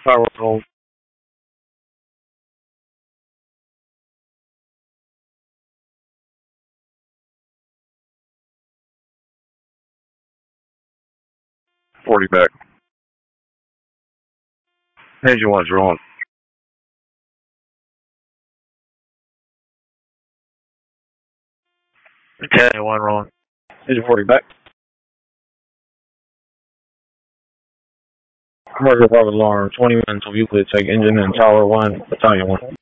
Power roll. 40 back. Engine one's rolling. 10 and 1 rolling. Engine 40 back. Commercial private alarm. 20 minutes of Euclid. Take engine and tower 1, battalion 1.